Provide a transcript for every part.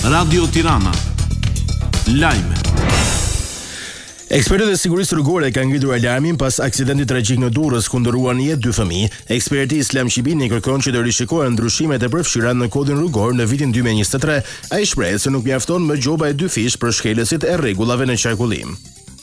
Radio Tirana. Lajme. Ekspertët e sigurisë rrugore kanë ngritur alarmin pas aksidentit tragjik në Durrës ku ndërruan jetë 2 fëmijë. Eksperti Islam Shibini kërkon që të rishikohen ndryshimet e përfshira në kodin rrugor në vitin 2023. Ai shpreh se nuk mjafton më gjoba e 2 fish për shkelësit e rregullave në qarkullim.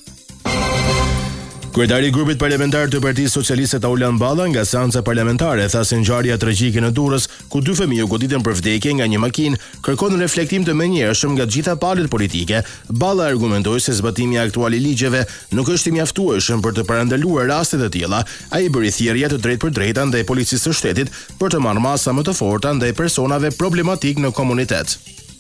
Kryetari i grupit parlamentar të Partisë Socialiste Taulan Balla nga seanca parlamentare tha se ngjarja tragjike në Durrës, ku 2 fëmijë u goditën për vdekje nga një makinë, kërkon reflektim të menjëhershëm nga të gjitha palët politike. Balla argumentoi se zbatimi aktual i ligjeve nuk është i mjaftueshëm për të parandaluar raste të tilla. Ai bëri thirrje të drejtpërdrejta ndaj policisë së shtetit për të marrë masa më të forta ndaj personave problematik në komunitet.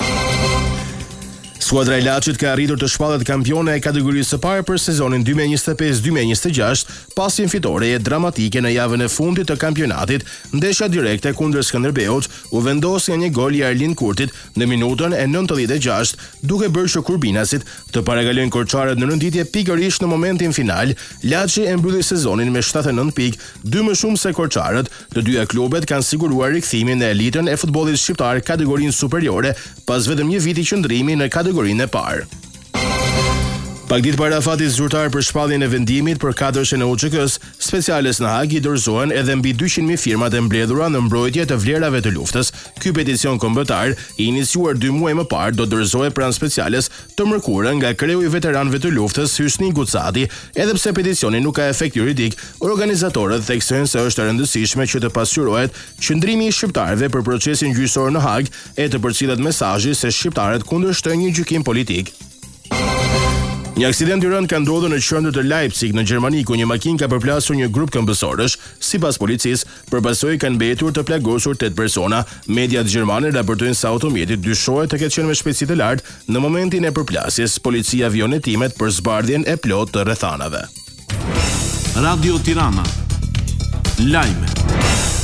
Skuadra e Laçit ka arritur të shpallet kampione e kategorisë së parë për sezonin 2025-2026, pasi një fitore dramatike në javën e fundit të kampionatit. Ndeshja direkte kundër Skënderbeut u vendos nga një gol i Arlin Kurtit në minutën e 96, duke bërë që kurbinasit të parakalojnë Korçarët në rënditje pikërisht në momentin final. Laçi e mbylli sezonin me 79 pikë, 2 më shumë se Korçarët. Të dyja klubet kanë siguruar rikthimin në elitën e futbollit shqiptar kategorinë superiore pas vetëm një viti qëndrimi në kategorinë e parë. Pak ditë para fatit zyrtar për shpalljen e vendimit për kadrëshën e UÇK-s, speciales në Hag i dorëzohen edhe mbi 200.000 firmat e mbledhura në mbrojtje të vlerave të luftës. Ky peticion kombëtar, i iniciuar 2 muaj më parë, do dorëzohet pranë speciales të mërkurën nga kreu i veteranëve të luftës Hysni Gucati. Edhe pse peticioni nuk ka efekt juridik, organizatorët theksojnë se është e rëndësishme që të pasqyrohet qëndrimi i shqiptarëve për procesin gjyqësor në Hag e të përcjellet mesazhi se shqiptarët kundërshtojnë një gjykim politik. Një aksident i rënd ka ndodhur në qendër të Leipzig në Gjermani, ku një makinë ka përplasur një grup këmbësorësh. Sipas policisë, përballsoi kanë mbetur të plagosur 8 persona. Mediat gjermane raportojnë se automjeti dyshohet të ketë qenë me shpejtësi të lartë në momentin e përplasjes. Policia vijon hetimet për zbardhjen e plotë të rrethanave. Radio Tirana. Lajme.